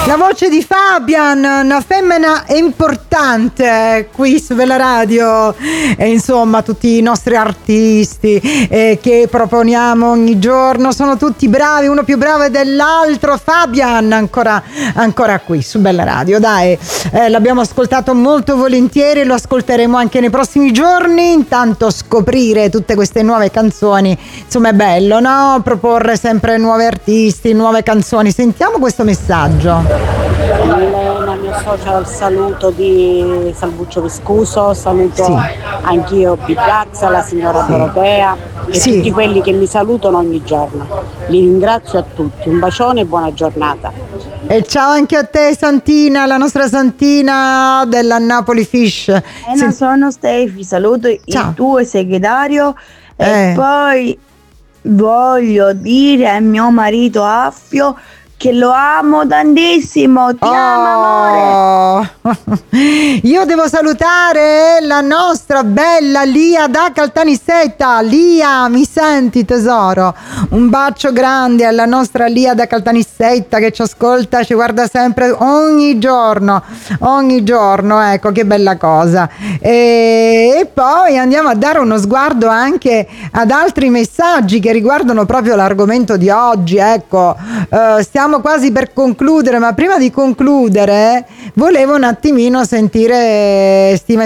La voce di Fabian, una femmina importante qui su Bella Radio, e insomma tutti i nostri artisti che proponiamo ogni giorno sono tutti bravi, uno più bravo dell'altro. Fabian ancora qui su Bella Radio, dai, l'abbiamo ascoltato molto volentieri, lo ascolteremo anche nei prossimi giorni. Intanto scoprire tutte queste nuove canzoni, insomma è bello, no? Proporre sempre nuovi artisti, nuove canzoni. Sentiamo questo messaggio. Milena, mi associo al saluto di Salvuccio Viscuso, saluto Sì. anch'io Pipazza, la signora Dorotea e Sì. tutti quelli che mi salutano ogni giorno. Li ringrazio a tutti, un bacione e buona giornata. E ciao anche a te Santina, la nostra Santina della Napoli Fish. Sono Stefi, saluto Ciao. il tuo segretario Eh. e poi voglio dire a mio marito Affio che lo amo tantissimo, ti amo amore. Io devo salutare la nostra bella Lia da Caltanissetta. Lia, mi senti tesoro? Un bacio grande alla nostra Lia da Caltanissetta che ci ascolta, ci guarda sempre ogni giorno, ecco che bella cosa. E poi andiamo a dare uno sguardo anche ad altri messaggi che riguardano proprio l'argomento di oggi, ecco. Stiamo quasi per concludere, ma prima di concludere volevo un attimino sentire Steven